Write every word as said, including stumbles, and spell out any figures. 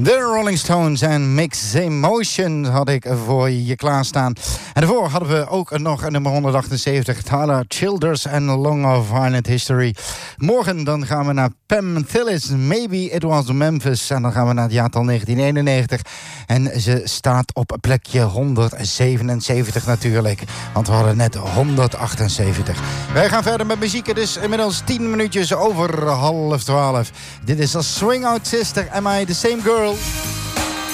The Rolling Stones en Mixed Emotion had ik voor je klaarstaan. En daarvoor hadden we ook nog nummer honderdachtenzeventig, Tyler Childers en Long of Violent History. Morgen dan gaan we naar Pam Tillis, Maybe It Was Memphis. En dan gaan we naar het jaartal negentien eenennegentig. En ze staat op plekje honderdzevenenzeventig natuurlijk. Want we hadden net honderdachtenzeventig. Wij gaan verder met muziek. Het is inmiddels tien minuutjes over half twaalf. Dit is a Swing Out Sister, Am I the Same Girl?